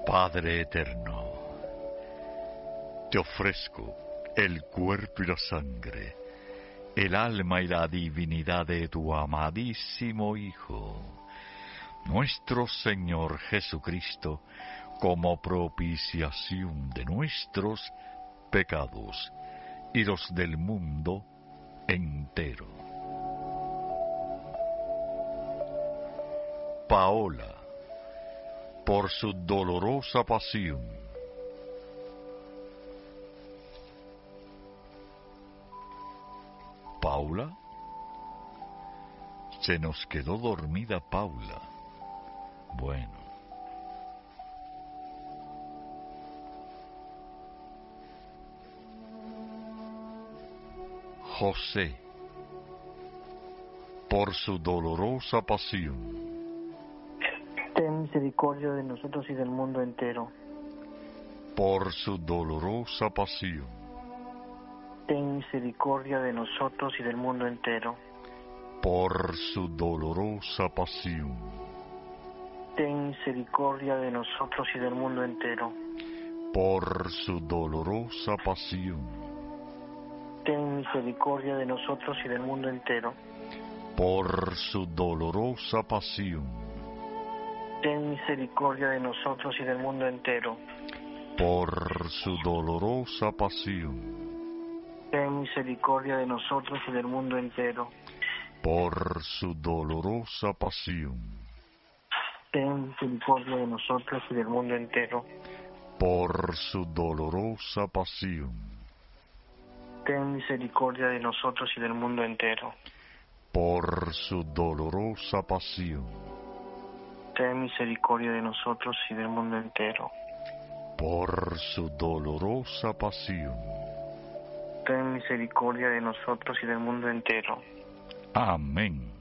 Padre eterno, te ofrezco el cuerpo y la sangre, el alma y la divinidad de tu amadísimo Hijo, nuestro Señor Jesucristo, como propiciación de nuestros pecados y los del mundo entero. Paola, por su dolorosa pasión, Paula, se nos quedó dormida Paula. Bueno. José, por su dolorosa pasión, ten misericordia de nosotros y del mundo entero. por su dolorosa pasión, Ten misericordia de nosotros y del mundo entero. por su dolorosa pasión, Ten misericordia de nosotros y del mundo entero. por su dolorosa pasión, Ten misericordia de nosotros y del mundo entero. por su dolorosa pasión, Ten misericordia de nosotros y del mundo entero. por su dolorosa pasión, Ten misericordia de nosotros y del mundo entero. por su dolorosa pasión, Ten misericordia de nosotros y del mundo entero. por su dolorosa pasión, Ten misericordia de nosotros y del mundo entero. por su dolorosa pasión, Ten misericordia de nosotros y del mundo entero. por su dolorosa pasión. Ten misericordia de nosotros y del mundo entero. Amén.